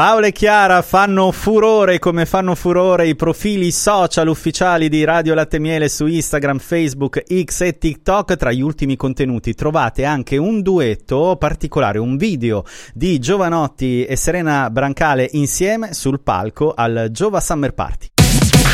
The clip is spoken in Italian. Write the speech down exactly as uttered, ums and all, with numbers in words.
Paola e Chiara fanno furore come fanno furore i profili social ufficiali di Radio Latte Miele su Instagram, Facebook, X e TikTok. Tra gli ultimi contenuti trovate anche un duetto particolare, un video di Giovanotti e Serena Brancale insieme sul palco al Giova Summer Party.